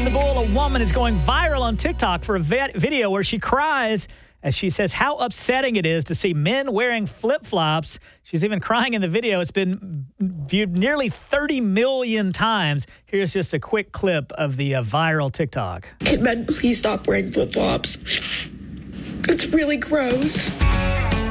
the Bull, a woman is going viral on TikTok for a video where she cries as she says how upsetting it is to see men wearing flip-flops. She's even crying in the video. It's been viewed nearly 30 million times. Here's just a quick clip of the viral TikTok. Can men please stop wearing flip-flops? It's really gross.